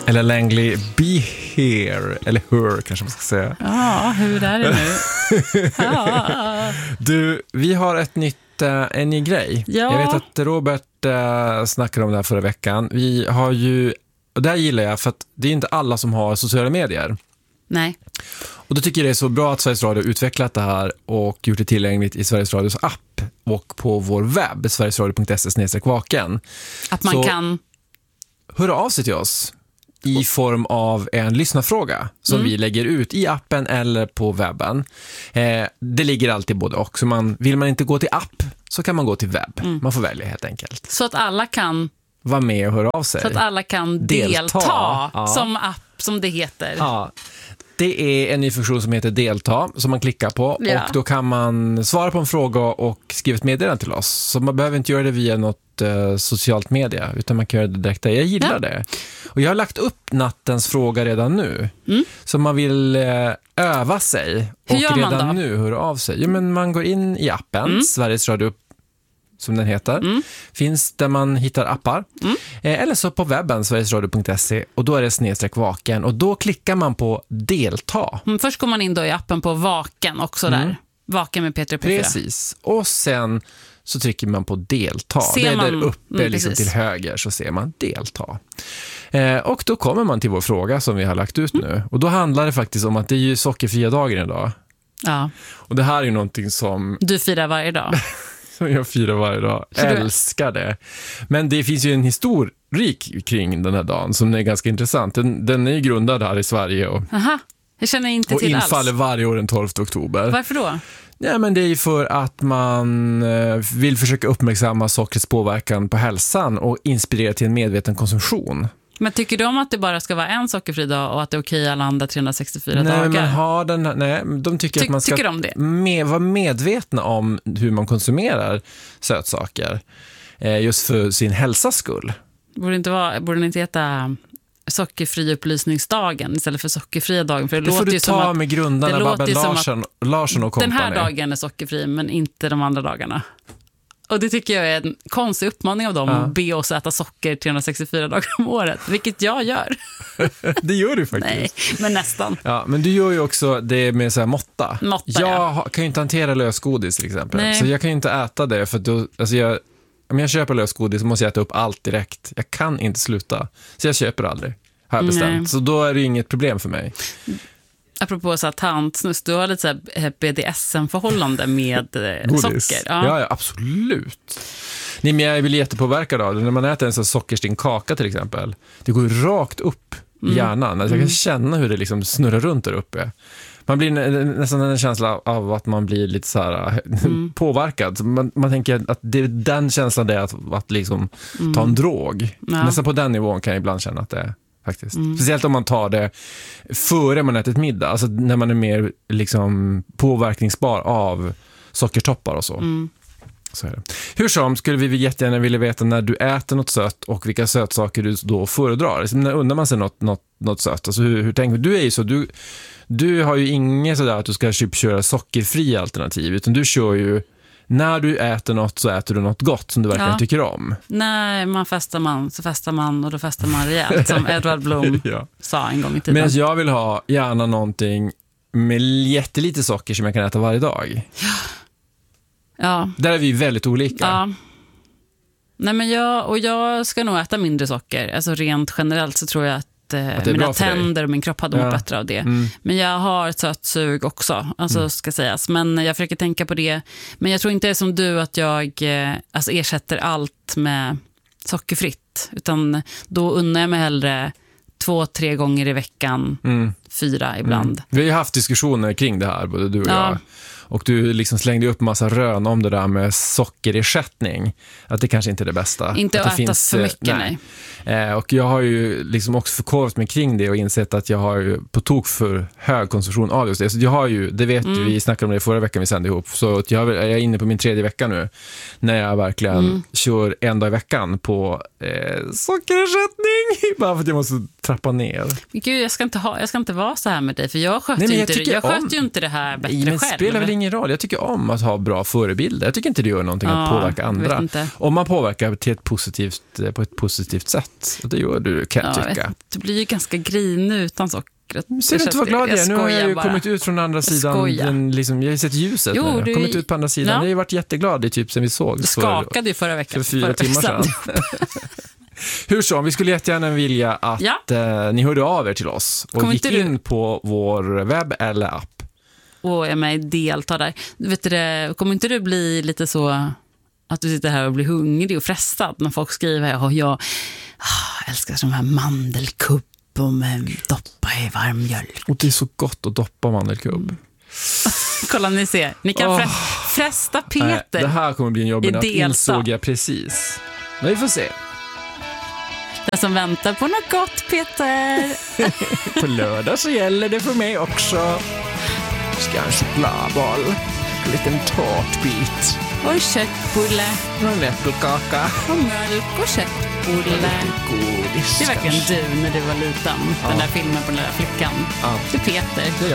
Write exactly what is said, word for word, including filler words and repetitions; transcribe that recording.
Eller Langley Be Here. Eller Her kanske man ska säga. Ja, hur är det nu? Ja. Du, vi har ett nytt, äh, en ny grej. Ja. Jag vet att Robert äh, snackade om det här förra veckan. Vi har ju, och det här gillar jag för att det är inte alla som har sociala medier. Nej. Och då tycker jag det är så bra att Sveriges Radio utvecklat det här och gjort det tillgängligt i Sveriges Radios app och på vår webb, sverigesradio punkt se snedstreck vaken. Att man så kan... höra av sig till oss i form av en lyssnarfråga som Mm. vi lägger ut i appen eller på webben. Eh, det ligger alltid både och. Så man, vill man inte gå till app så kan man gå till webb. Mm. Man får välja helt enkelt. Så att alla kan... Var med och höra av sig. Så att alla kan delta, delta ja. som app, som det heter. Ja. Det är en ny funktion som heter delta som man klickar på Ja. och då kan man svara på en fråga och skriva ett meddelande till oss. Så man behöver inte göra det via något eh, socialt media utan man kan göra det direkt där. Jag gillar ja. det. Och jag har lagt upp nattens fråga redan nu. Mm. Så man vill eh, öva sig och redan nu höra av sig. Jo, men man går in i appen, mm. Sveriges Radio som den heter. Mm. Finns där man hittar appar. Mm. Eh, eller så på webben, sverigesradio punkt se och då är det snedstreck vaken och då klickar man på delta. Mm, först går man in då i appen på vaken också där. Mm. Vaken med Peter P fyra. Precis. Och sen så trycker man på delta. Ser det är man... där uppe mm, liksom till höger så ser man delta. Eh, och då kommer man till vår fråga som vi har lagt ut mm. nu. Och då handlar det faktiskt om att det är ju sockerfria dagen idag. Ja. Och det här är ju någonting som... Du firar varje dag. Som jag firar varje dag. Älskar det. Men det finns ju en historik kring den här dagen som är ganska intressant. Den, den är ju grundad här i Sverige. Och, aha, jag känner inte och till alls. Och infaller varje år den tolfte oktober. Varför då? Ja, men det är ju för att man vill försöka uppmärksamma sockrets påverkan på hälsan och inspirera till en medveten konsumtion. Men tycker du om att det bara ska vara en sockerfri dag och att det är okej alla andra trehundrasextiofyra nej, dagar? Man har den, nej, de tycker Ty- att man ska de det? Med, vara medvetna om hur man konsumerar sötsaker eh, just för sin hälsas skull. Borde inte vara, borde inte heta sockerfri upplysningsdagen istället för sockerfria dagen? För det, det låter får du ju ta som med grundarna Babben Larsson, Larsson och kompani. Den här dagen är sockerfri men inte de andra dagarna. Och det tycker jag är en konstig uppmaning av dem ja. Att be oss äta socker trehundrasextiofyra dagar om året, vilket jag gör. Det gör du faktiskt. Nej, men nästan. Ja, men du gör ju också det med så här måtta. måtta jag ja. kan ju inte hantera lösgodis till exempel. Nej. Så jag kan ju inte äta det för då, alltså jag, om jag köper lösgodis så måste jag äta upp allt direkt. Jag kan inte sluta. Så jag köper aldrig. Har jag bestämt. Nej. Så då är det inget problem för mig. Apropå så här tantsnuss, du har lite så här B D S M-förhållande med socker. Ja. ja, ja, absolut. Nej, men jag blir jättepåverkad av det. När man äter en sån sockerstinn kaka till exempel, det går ju rakt upp i hjärnan. Mm. Alltså jag kan känna hur det liksom snurrar runt där uppe. Man blir nästan en känsla av att man blir lite så här mm. påverkad. Man, man tänker att det är den känslan det är att, att liksom mm. ta en drog. Ja. Nästan på den nivån kan jag ibland känna att det är. Faktiskt. Mm. Speciellt om man tar det före man ätit middag. Alltså när man är mer liksom påverkningsbar av sockertoppar och så. Mm. Så är det. Hur som skulle vi jättegärna vilja veta när du äter något sött och vilka sötsaker du då föredrar. Alltså, när undrar man sig något, något, något sött? Alltså, hur, hur tänker du? Du är ju så, du, du har ju inget sådär att du ska typ köra sockerfria alternativ, utan du kör ju när du äter något så äter du något gott som du verkligen ja. tycker om. När man festar man så festar man och då festar man rejält som Edvard Blom ja. sa en gång i tiden. Men jag vill ha gärna någonting med jättelite socker som jag kan äta varje dag. Ja. ja. Där är vi väldigt olika. Ja. Nej men jag, och jag ska nog äta mindre socker. Alltså rent generellt så tror jag att att mina tänder och min kropp hade mått ja. bättre av det. Mm. Men jag har ett sött sug också, alltså mm. ska sägas. Men jag försöker tänka på det. Men jag tror inte det är som du att jag alltså ersätter allt med sockerfritt. Utan då unnar jag mig hellre två, tre gånger i veckan, mm. fyra ibland. Mm. Vi har ju haft diskussioner kring det här, både du och ja. jag. Och du liksom slängde upp massa rön om det där med sockerersättning. Att det kanske inte är det bästa. Inte att, att äta finns, för mycket, nej. nej. Eh, och jag har ju liksom också förkovrat mig kring det och insett att jag har ju på tok för hög konsumtion av just det. Så jag har ju, det vet mm. vi snackade om det förra veckan vi sände ihop. Så jag är inne på min tredje vecka nu. När jag verkligen mm. kör en dag i veckan på eh, sockerersättning. Bara för att jag måste trappa ner. Men gud, jag ska inte ha, jag ska inte vara så här med dig, för jag sköter Nej, ju inte, jag jag om... sköter ju inte det här bättre men själv. Det spelar väl ingen roll. Jag tycker om att ha bra förebilder. Jag tycker inte det gör någonting ja, att påverka andra. Om man påverkar till ett positivt, på ett positivt sätt. Det gör du, kan jag ja, tycka. Det blir ju ganska grin utan socker. Ser du inte vad glad jag är? Nu har jag ju bara. kommit ut från andra sidan. Den, liksom, jag har sett ljuset. Jo, nu. Jag har kommit ut på andra sidan. Ja. Jag har ju varit jätteglad i typ sen vi såg. Du skakade ju förra veckan. För fyra förra timmar sedan. Hur så? Vi skulle jättegärna vilja att ja. eh, ni hörde av er till oss och Kommer gick in du... på vår webb eller app. Och är med i delta där. Vet du det, kommer inte du bli lite så att du sitter här och blir hungrig och frestad när folk skriver och jag oh, älskar de här mandelkubb och med doppa i varm mjölk. Och det är så gott att doppa mandelkubb. Mm. Kolla, ni ser. Ni kan oh. fresta Peter. Nej, det här kommer bli en jobbig natt, insåg jag precis. Men vi får se. Den som väntar på något gott, Peter. På lördag så gäller det för mig också. Ska en chokladboll. En liten tårtbit. Och en köttbulle. Och en äppelkaka. Och mjölk och köttbulle. Godis. Det är verkligen du när du var liten. Ja. Den där filmen på den där flickan. Ja. Det är Peter. Det är